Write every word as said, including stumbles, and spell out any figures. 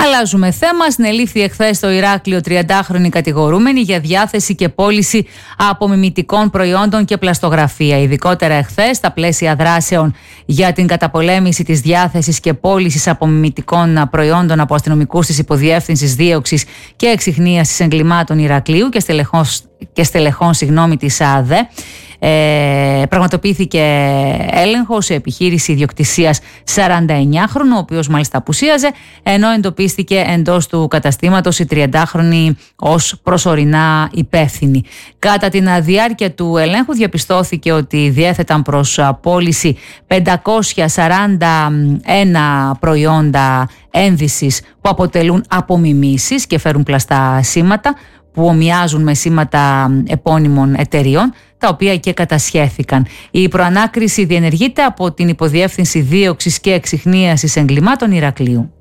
Αλλάζουμε θέμα. Συνελήφθη εχθές στο Ηράκλειο τριαντάχρονη κατηγορούμενη για διάθεση και πώληση απομιμητικών προϊόντων και πλαστογραφία. Ειδικότερα εχθές, στα πλαίσια δράσεων για την καταπολέμηση της διάθεσης και πώλησης απομιμητικών προϊόντων από αστυνομικούς της Υποδιεύθυνσης Δίωξης και Εξιχνίασης Εγκλημάτων Ηρακλείου και στελεχών, και στελεχών συγγνώμη, της ΑΔΕ. Ε, πραγματοποιήθηκε έλεγχο σε επιχείρηση ιδιοκτησίας σαρανταεννιάχρονου, ο οποίος μάλιστα απουσίαζε, ενώ εντοπίστηκε εντός του καταστήματος η τριαντάχρονη ως προσωρινά υπεύθυνη. Κατά την διάρκεια του ελέγχου διαπιστώθηκε ότι διέθεταν προς πώληση πεντακόσια σαράντα ένα προϊόντα ένδυσης που αποτελούν απομιμήσεις και φέρουν πλαστά σήματα που ομοιάζουν με σήματα επώνυμων εταιριών, τα οποία και κατασχέθηκαν. Η προανάκριση διενεργείται από την Υποδιεύθυνση Δίωξης και Εξιχνίασης Εγκλημάτων Ηρακλείου.